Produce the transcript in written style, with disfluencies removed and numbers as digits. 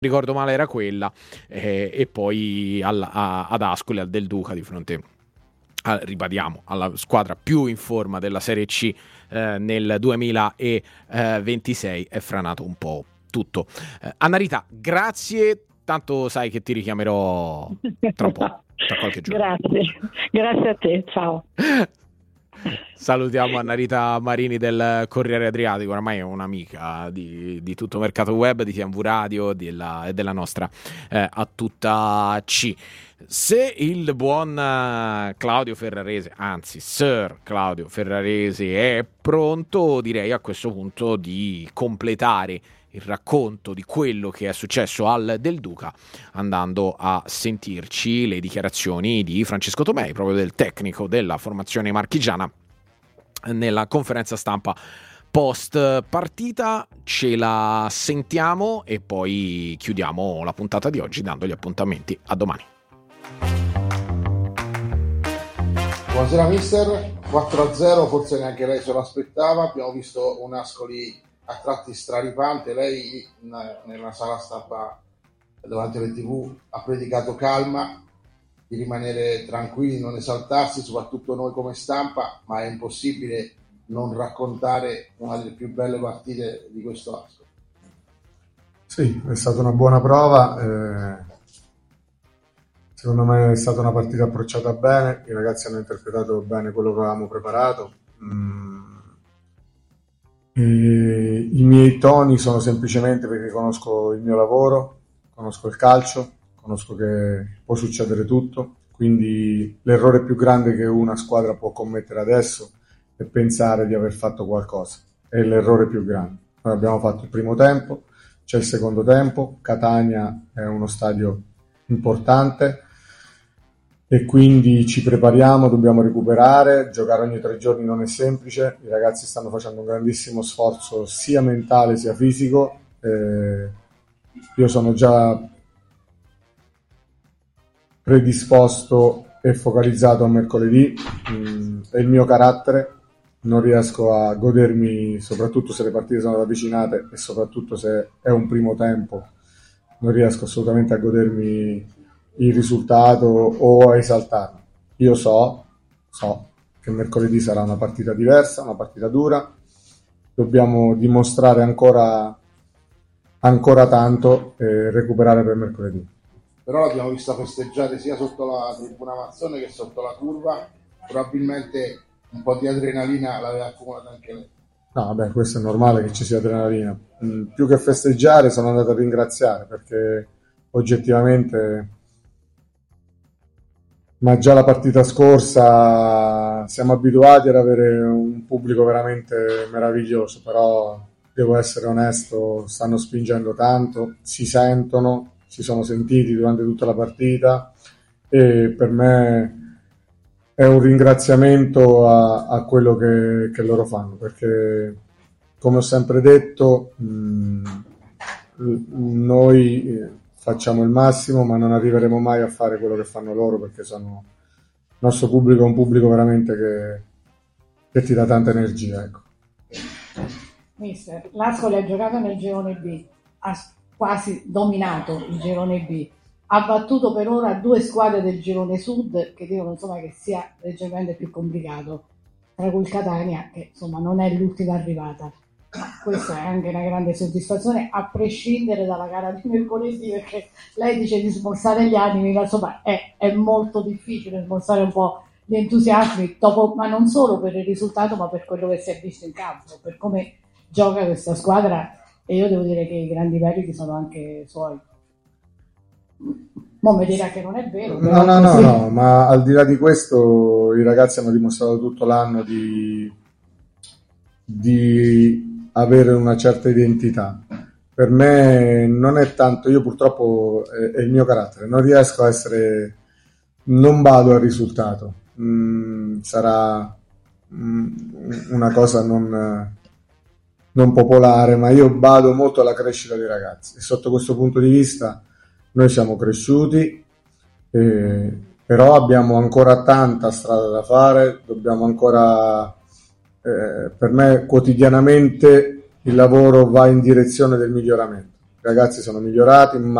ricordo male era quella, e poi ad Ascoli, al Del Duca, di fronte ribadiamo, alla squadra più in forma della Serie C nel 2026, è franato un po' tutto. Annarita, grazie, tanto sai che ti richiamerò tra un po', tra qualche giorno. Grazie a te, ciao. Salutiamo Annarita Marini del Corriere Adriatico, ormai è un'amica di tutto Mercato Web, di TMV Radio e della nostra A Tutta C. Se il buon Claudio Ferrarese, anzi Sir Claudio Ferrarese, è pronto, direi a questo punto di completare il racconto di quello che è successo al Del Duca, andando a sentirci le dichiarazioni di Francesco Tomei, proprio del tecnico della formazione marchigiana, nella conferenza stampa post partita. Ce la sentiamo e poi chiudiamo la puntata di oggi dando gli appuntamenti a domani. Buonasera mister, 4-0, forse neanche lei se lo aspettava, abbiamo visto un Ascoli a tratti straripante, lei nella sala stampa davanti alle TV ha predicato calma, di rimanere tranquilli, non esaltarsi, soprattutto noi come stampa, ma è impossibile non raccontare una delle più belle partite di questo Ascoli. Sì, è stata una buona prova, secondo me è stata una partita approcciata bene, i ragazzi hanno interpretato bene quello che avevamo preparato. I miei toni sono semplicemente perché conosco il mio lavoro, conosco il calcio, conosco che può succedere tutto, quindi l'errore più grande che una squadra può commettere adesso è pensare di aver fatto qualcosa, è l'errore più grande. Noi abbiamo fatto il primo tempo, c'è il secondo tempo, Catania è uno stadio importante e quindi ci prepariamo, dobbiamo recuperare, giocare ogni 3 giorni non è semplice, i ragazzi stanno facendo un grandissimo sforzo sia mentale sia fisico, io sono già predisposto e focalizzato a mercoledì, è il mio carattere, non riesco a godermi, soprattutto se le partite sono ravvicinate e soprattutto se è un primo tempo, non riesco assolutamente a godermi il risultato o a esaltarmi. Io so che mercoledì sarà una partita diversa, una partita dura, dobbiamo dimostrare ancora tanto e recuperare per mercoledì. Però l'abbiamo vista festeggiare sia sotto la tribuna Mazzone che sotto la curva, probabilmente un po' di adrenalina l'aveva accumulata anche lei. No, vabbè, questo è normale che ci sia adrenalina. Più che festeggiare sono andato a ringraziare perché oggettivamente, ma già la partita scorsa siamo abituati ad avere un pubblico veramente meraviglioso, però devo essere onesto, stanno spingendo tanto, si sentono, si sono sentiti durante tutta la partita e per me è un ringraziamento a quello che loro fanno, perché come ho sempre detto noi facciamo il massimo ma non arriveremo mai a fare quello che fanno loro, perché il nostro pubblico è un pubblico veramente che ti dà tanta energia, ecco. Mister, l'Ascoli ha giocato nel girone B, ha quasi dominato il girone B, ha battuto per ora 2 squadre del girone sud che dicono insomma che sia leggermente più complicato, tra cui il Catania che insomma non è l'ultima arrivata, ma questa è anche una grande soddisfazione a prescindere dalla gara di mercoledì, perché lei dice di smorzare gli animi, ma insomma è molto difficile smorzare un po' gli entusiasmi dopo, ma non solo per il risultato ma per quello che si è visto in campo, per come gioca questa squadra, e io devo dire che i grandi meriti sono anche suoi. Non mi dirà che non è vero. No, ma al di là di questo i ragazzi hanno dimostrato tutto l'anno di avere una certa identità. Per me non è tanto, io purtroppo è il mio carattere, non riesco a essere, non vado al risultato, sarà una cosa non popolare, ma io bado molto alla crescita dei ragazzi e sotto questo punto di vista noi siamo cresciuti, però abbiamo ancora tanta strada da fare, dobbiamo ancora, per me quotidianamente il lavoro va in direzione del miglioramento, ragazzi sono migliorati, ma